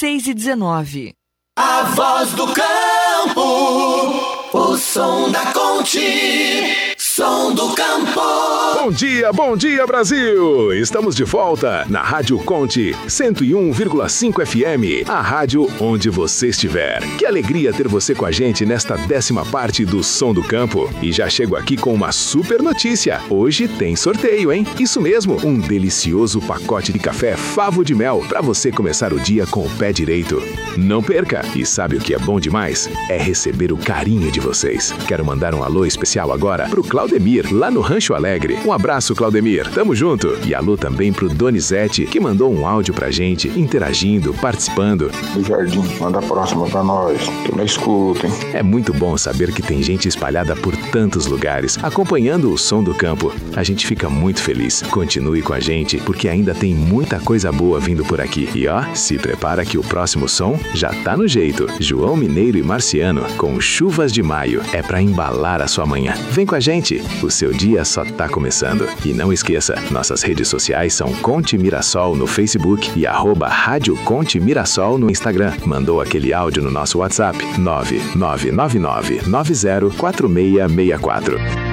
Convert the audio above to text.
6:19. A voz do campo, o som da Conte, som do campo. Bom dia Brasil! Estamos de volta na Rádio Conte 101,5 FM, a rádio onde você estiver. Que alegria ter você com a gente nesta 10ª parte do Som do Campo. E já chego aqui com uma super notícia. Hoje tem sorteio, hein? Isso mesmo, um delicioso pacote de café Favo de Mel para você começar o dia com o pé direito. Não perca! E sabe o que é bom demais? É receber o carinho de vocês. Quero mandar um alô especial agora pro Claudemir, lá no Rancho Alegre. Um abraço, Claudemir. Tamo junto. E alô também pro Donizete, que mandou um áudio pra gente, interagindo, participando. Do Jardim, manda a próxima pra nós. Tô na escuta, hein? É muito bom saber que tem gente espalhada por tantos lugares, acompanhando o Som do Campo. A gente fica muito feliz. Continue com a gente, porque ainda tem muita coisa boa vindo por aqui. E ó, se prepara que o próximo som já tá no jeito. João Mineiro e Marciano, com Chuvas de Maio. É pra embalar a sua manhã. Vem com a gente. O seu dia só tá começando. E não esqueça, nossas redes sociais são Conte Mirassol no Facebook e @Rádio Conte Mirassol no Instagram. Mandou aquele áudio no nosso WhatsApp 99999904664.